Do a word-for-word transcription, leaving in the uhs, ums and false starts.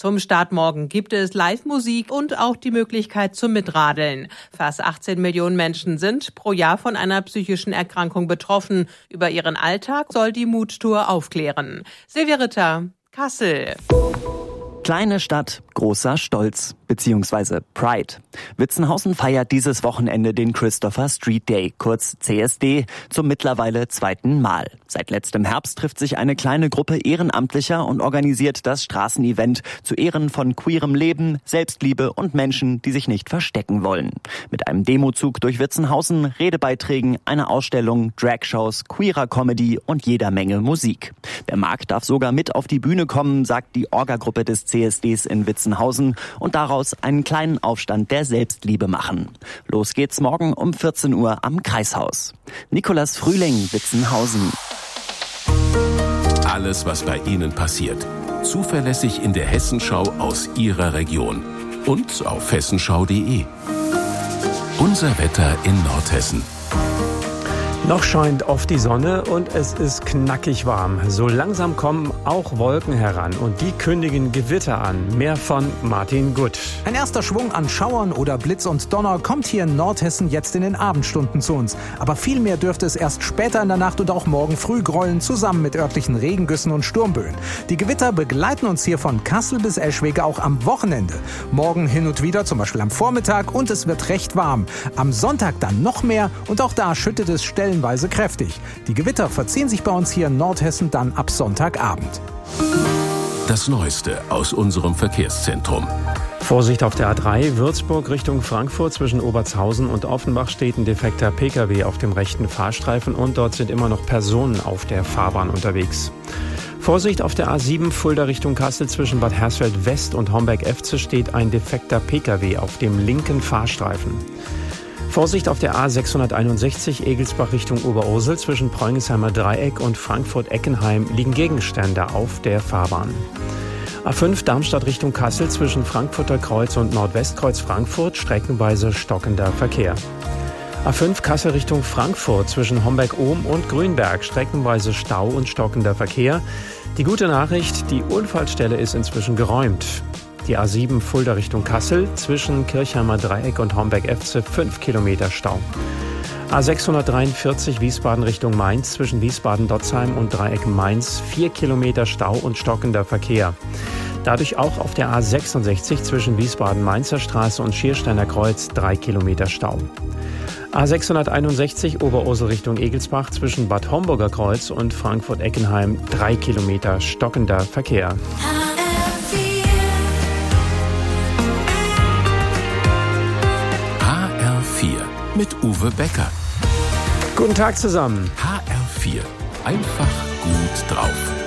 Zum Start morgen gibt es Live-Musik und auch die Möglichkeit zum Mitradeln. Fast achtzehn Millionen Menschen sind pro Jahr von einer psychischen Erkrankung betroffen. Über ihren Alltag soll die Mut-Tour aufklären. Silvia Ritter, Kassel. Kleine Stadt, großer Stolz, beziehungsweise Pride. Witzenhausen feiert dieses Wochenende den Christopher Street Day, kurz C S D, zum mittlerweile zweiten Mal. Seit letztem Herbst trifft sich eine kleine Gruppe Ehrenamtlicher und organisiert das Straßenevent zu Ehren von queerem Leben, Selbstliebe und Menschen, die sich nicht verstecken wollen. Mit einem Demozug durch Witzenhausen, Redebeiträgen, einer Ausstellung, Dragshows, queerer Comedy und jeder Menge Musik. Wer mag, darf sogar mit auf die Bühne kommen, sagt die Orga-Gruppe des C S Ds in Witzenhausen und daraus einen kleinen Aufstand der Selbstliebe machen. Los geht's morgen um vierzehn Uhr am Kreishaus. Nikolas Frühling, Witzenhausen. Alles, was bei Ihnen passiert. Zuverlässig in der Hessenschau aus Ihrer Region. Und auf hessenschau punkt de. Unser Wetter in Nordhessen. Noch scheint oft die Sonne und es ist knackig warm. So langsam kommen auch Wolken heran und die kündigen Gewitter an. Mehr von Martin Gutt. Ein erster Schwung an Schauern oder Blitz und Donner kommt hier in Nordhessen jetzt in den Abendstunden zu uns. Aber viel mehr dürfte es erst später in der Nacht und auch morgen früh grollen, zusammen mit örtlichen Regengüssen und Sturmböen. Die Gewitter begleiten uns hier von Kassel bis Eschwege auch am Wochenende. Morgen hin und wieder, zum Beispiel am Vormittag, und es wird recht warm. Am Sonntag dann noch mehr und auch da schüttet es stellenweise kräftig. Die Gewitter verziehen sich bei uns hier in Nordhessen dann ab Sonntagabend. Das Neueste aus unserem Verkehrszentrum. Vorsicht auf der A drei, Würzburg Richtung Frankfurt. Zwischen Obertshausen und Offenbach steht ein defekter Pkw auf dem rechten Fahrstreifen und dort sind immer noch Personen auf der Fahrbahn unterwegs. Vorsicht auf der A sieben, Fulda Richtung Kassel. Zwischen Bad Hersfeld West und Homberg-Efze steht ein defekter Pkw auf dem linken Fahrstreifen. Vorsicht auf der A sechshunderteinundsechzig, Egelsbach Richtung Oberursel. Zwischen Preungesheimer Dreieck und Frankfurt-Eckenheim liegen Gegenstände auf der Fahrbahn. A fünf, Darmstadt Richtung Kassel. Zwischen Frankfurter Kreuz und Nordwestkreuz Frankfurt streckenweise stockender Verkehr. A fünf, Kassel Richtung Frankfurt. Zwischen Homberg-Ohm und Grünberg streckenweise Stau und stockender Verkehr. Die gute Nachricht, die Unfallstelle ist inzwischen geräumt. Die A sieben Fulda Richtung Kassel, zwischen Kirchheimer Dreieck und Homberg-Efze fünf Kilometer Stau. A sechshundertdreiundvierzig Wiesbaden Richtung Mainz, zwischen Wiesbaden-Dotzheim und Dreieck Mainz vier Kilometer Stau und stockender Verkehr. Dadurch auch auf der A sechsundsechzig zwischen Wiesbaden-Mainzer Straße und Schiersteiner Kreuz drei Kilometer Stau. A sechshunderteinundsechzig Oberursel Richtung Egelsbach, zwischen Bad Homburger Kreuz und Frankfurt-Eckenheim drei Kilometer stockender Verkehr. Mit Uwe Becker. Guten Tag zusammen. H R vier. Einfach gut drauf.